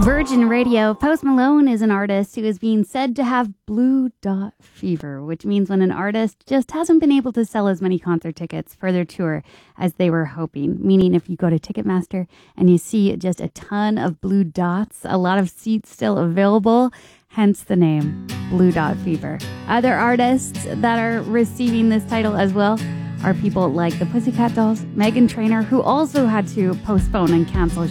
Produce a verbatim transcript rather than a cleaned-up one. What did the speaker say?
Virgin Radio. Post Malone is an artist who is being said to have blue dot fever, which means when an artist just hasn't been able to sell as many concert tickets for their tour as they were hoping. Meaning if you go to Ticketmaster and you see just a ton of blue dots, a lot of seats still available, hence the name Blue Dot Fever. Other artists that are receiving this title as well are people like the Pussycat Dolls, Meghan Trainor, who also had to postpone and cancel